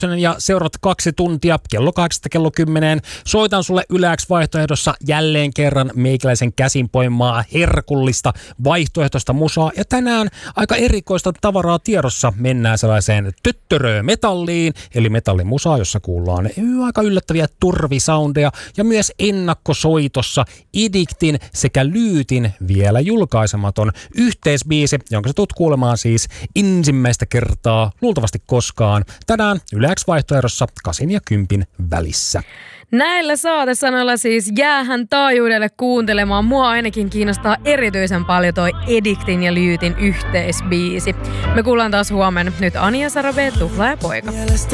ja seuraavat 2 tuntia kello 8 kello 10. Soitan sulle Yle X vaihtoehdossa jälleen kerran meikäläisen käsinpoimaa herkullista vaihtoehtoista musaa. Ja tänään aika erikoista tavaraa tiedossa. Mennään sellaiseen töttörö-metalliin, eli metallimusaa, jossa kuullaan aika yllättäviä turvisoundeja. Ja myös ennakkosoitossa Ediktin sekä Lyytin vielä julkaisematon yhteisbiisi, jonka sä tulet kuulemaan siis ensimmäistä kertaa luultavasti koskaan. Tänään Yle X vaihtoehdossa 8 ja 10 välissä. Näillä saatesanoilla siis jäähän taajuudelle kuuntelemaan. Mua ainakin kiinnostaa erityisen paljon toi Ediktin ja Lyytin yhteisbiisi. Me kuullaan taas huomenna. Nyt Anja Sarabe, Tuhlaaja poika.